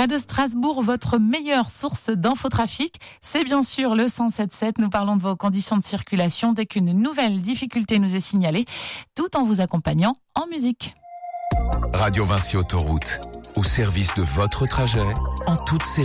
Près de Strasbourg, votre meilleure source d'infotrafic, c'est bien sûr le 107.7. Nous parlons de vos conditions de circulation dès qu'une nouvelle difficulté nous est signalée, tout en vous accompagnant en musique. Radio Vinci Autoroute, au service de votre trajet, en toute sécurité.